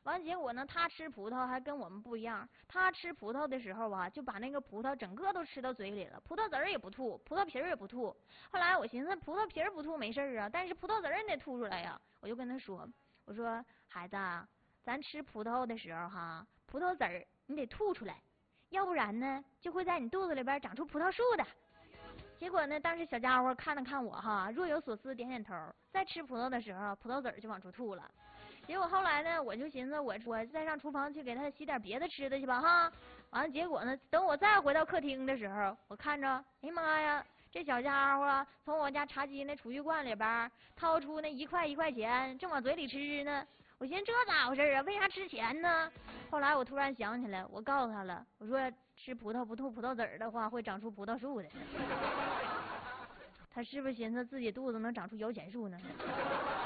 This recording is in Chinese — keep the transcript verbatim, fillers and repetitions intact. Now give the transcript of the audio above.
完结果呢，他吃葡萄还跟我们不一样。他吃葡萄的时候啊，就把那个葡萄整个都吃到嘴里了，葡萄籽儿也不吐，葡萄皮儿也不吐。后来我寻思，葡萄皮儿不吐没事啊，但是葡萄籽儿你得吐出来呀。我就跟他说，我说孩子，咱吃葡萄的时候哈，葡萄籽儿你得吐出来，要不然呢，就会在你肚子里边长出葡萄树的。结果呢，当时小家伙看了看我哈，若有所思，点点头。在吃葡萄的时候，葡萄籽儿就往出吐了。结果后来呢，我就寻思我我再上厨房去给他洗点别的吃的去吧哈。完了，结果呢，等我再回到客厅的时候，我看着，哎妈呀，这小家伙从我家茶几那储蓄罐里边掏出那一块一块钱，正往嘴里吃呢。我寻思这咋回事啊？为啥吃钱呢？后来我突然想起来，我告诉他了，我说吃葡萄不吐葡萄籽儿的话，会长出葡萄树的。他是不是寻思自己肚子能长出摇钱树呢？